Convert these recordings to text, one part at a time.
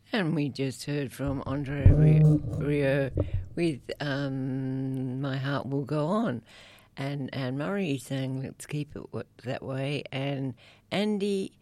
And we just heard from Andre Rio with My Heart Will Go On. And Anne Murray sang Let's Keep It That Way. And Andy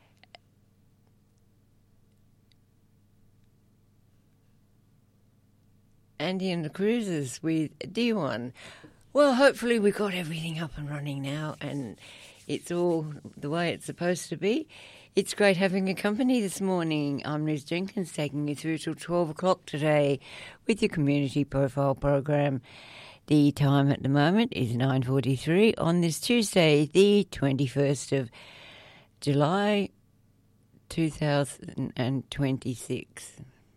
and the Cruisers with D1. Well, hopefully we got everything up and running now and it's all the way it's supposed to be. It's great having your company this morning. I'm Liz Jenkins, taking you through till 12 o'clock today with your Community Profile program. The time at the moment is 9:43 on this Tuesday, the 21st of July 2026.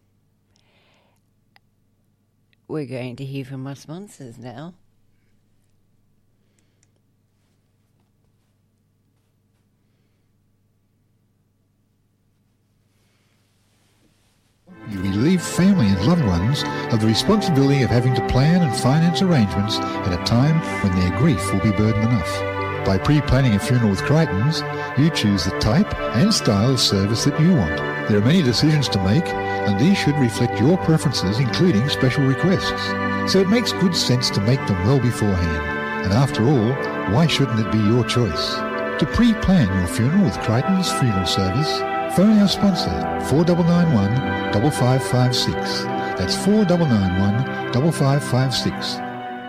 We're going to hear from our sponsors now. You relieve family and loved ones of the responsibility of having to plan and finance arrangements at a time when their grief will be burden enough. By pre-planning a funeral with Crichtons, you choose the type and style of service that you want. There are many decisions to make, and these should reflect your preferences, including special requests. So it makes good sense to make them well beforehand. And after all, why shouldn't it be your choice? To pre-plan your funeral with Crichton's Funeral Service, phone our sponsor, 4991 5556. That's 4991 5556.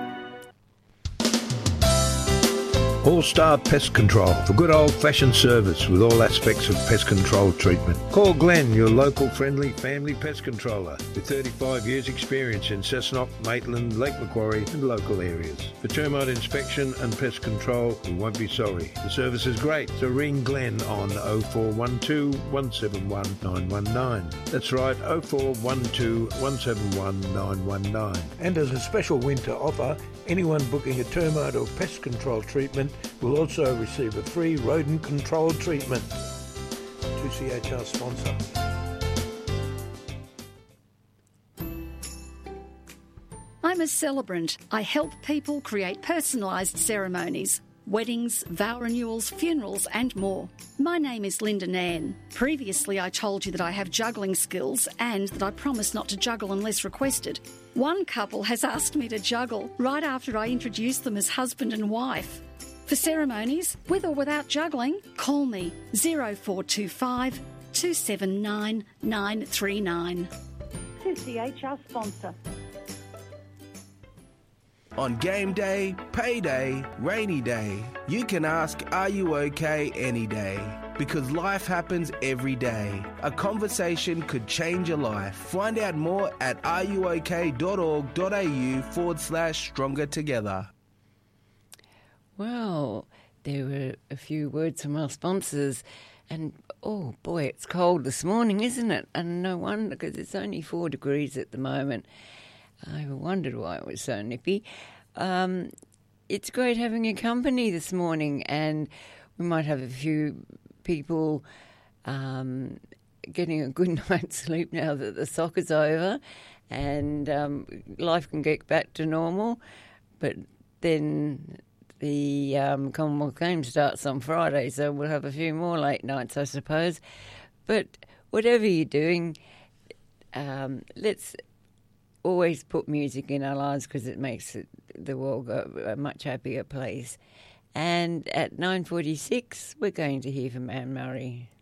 All-Star Pest Control, for good old-fashioned service with all aspects of pest control treatment. Call Glenn, your local friendly family pest controller, with 35 years experience in Cessnock, Maitland, Lake Macquarie and local areas. For termite inspection and pest control, you won't be sorry. The service is great, so ring Glenn on 0412 171 919. That's right, 0412 171 919. And as a special winter offer, anyone booking a termite or pest control treatment will also receive a free rodent control treatment. 2CHR sponsor. I'm a celebrant. I help people create personalised ceremonies. Weddings, vow renewals, funerals and more. My name is Linda Nairn. Previously I told you that I have juggling skills and that I promise not to juggle unless requested. One couple has asked me to juggle right after I introduced them as husband and wife. For ceremonies, with or without juggling, call me 0425 279 939. 2CHR sponsor. On game day, payday, rainy day, you can ask, are you okay any day? Because life happens every day. A conversation could change your life. Find out more at areyouok.org.au/stronger together. Well, there were a few words from our sponsors and, oh boy, it's cold this morning, isn't it? And no wonder, because it's only 4 degrees at the moment. I wondered why it was so nippy. It's great having your company this morning, and we might have a few people getting a good night's sleep now that the soccer's over and life can get back to normal. But then the Commonwealth Games starts on Friday, so we'll have a few more late nights, I suppose. But whatever you're doing, let's always put music in our lives because it makes the world a much happier place. And at 9:46, we're going to hear from Anne Murray.